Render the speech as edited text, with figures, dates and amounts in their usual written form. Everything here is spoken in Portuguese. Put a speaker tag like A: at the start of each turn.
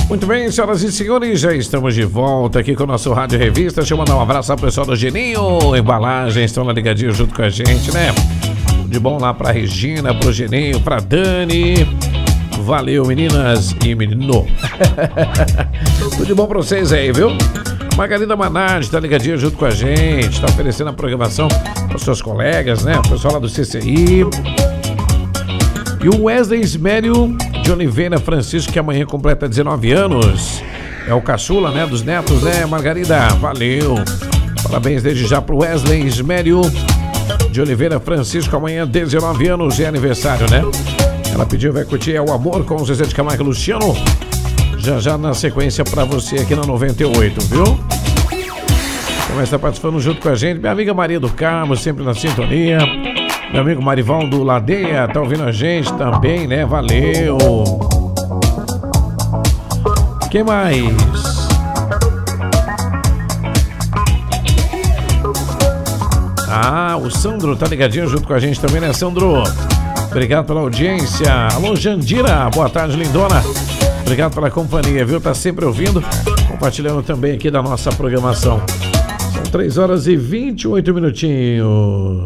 A: Muito bem, senhoras e senhores, já estamos de volta aqui com o nosso Rádio Revista. Deixa eu mandar um abraço ao pessoal do Geninho Embalagens, estão lá ligadinhos junto com a gente, né? De bom lá pra Regina, pro Geninho, pra Dani. Valeu, meninas e menino. Tudo de bom pra vocês aí, viu? Margarida Manardi tá ligadinha junto com a gente, tá oferecendo a programação para os seus colegas, né? O pessoal lá do CCI. E o Wesley Ismério de Oliveira Francisco, que amanhã completa 19 anos. É o caçula, né? Dos netos, né, Margarida? Valeu. Parabéns desde já pro Wesley Ismério de Oliveira Francisco, amanhã 19 anos, é aniversário, né? Ela pediu, vai curtir É o Amor com o Zezé de Camargo e Luciano. Já na sequência pra você aqui na 98, viu? Então está participando junto com a gente. Minha amiga Maria do Carmo, sempre na sintonia. Meu amigo Marivaldo Ladeia, tá ouvindo a gente também, né? Valeu! Quem mais? Ah, o Sandro tá ligadinho junto com a gente também, né, Sandro? Obrigado pela audiência. Alô, Jandira, boa tarde, lindona. Obrigado pela companhia, viu? Tá sempre ouvindo, compartilhando também aqui da nossa programação. São 3 horas e 28 minutinhos.